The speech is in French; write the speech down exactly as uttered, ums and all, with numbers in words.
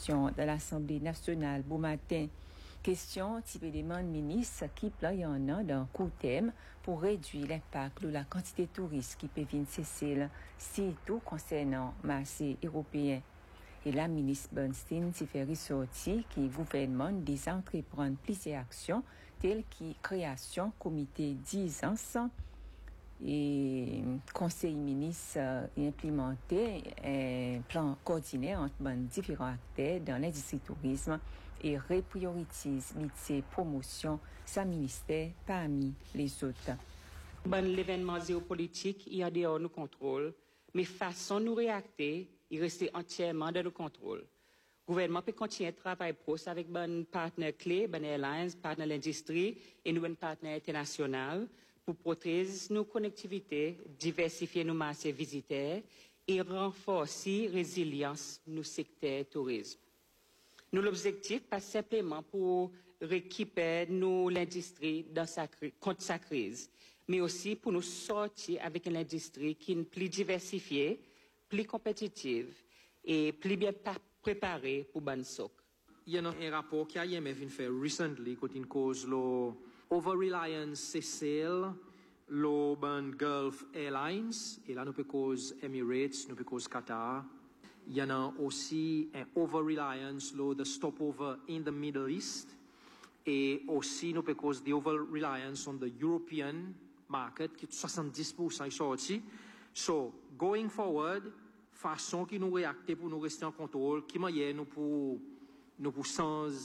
session de l'Assemblée nationale bon matin. Question type élément ministre qui y en a d'un coup thème pour réduire l'impact de la quantité de touristes qui peut venir cesser, surtout concernant le marché européen. Et la ministre Bernstein s'y fait ressortir que le gouvernement déjà entreprendre plusieurs actions telles que création comité dix ans et conseil ministre euh, implémenter un plan coordonné entre ben, différents acteurs dans l'industrie tourisme et reprioritise métier promotion sa ministère parmi les autres. Ben, l'événement géopolitique, il y a dehors nos contrôles, mais façon nous réacter, il reste entièrement dans nos contrôles. Le gouvernement peut continuer de travailler proche avec nos partenaires clés, nos airlines, partenaires de l'industrie et nos partenaires internationaux pour protéger nos connectivités, diversifier nos marchés visiteurs et renforcer la résilience de nos secteurs tourisme. Nous, l'objectif, pas simplement pour récupérer nous l'industrie dans sa, contre sa crise, mais aussi pour nous sortir avec une industrie qui est plus diversifiée, plus compétitive et plus bien préparée pour ban soc. Il y a un rapport qui a été fait récemment côté une cause le over-reliance C C L, le ban Gulf Airlines, et là nous peut cause Emirates, nous peut cause Qatar. Il y en a aussi un over-reliance le the stopover in the Middle East, et aussi nous peut cause the over-reliance on the European market qui est soixante-dix pour cent sorti. So going forward, façon qui nous réacter pour nous rester en contrôle, qui moyen nous pour nous pour sans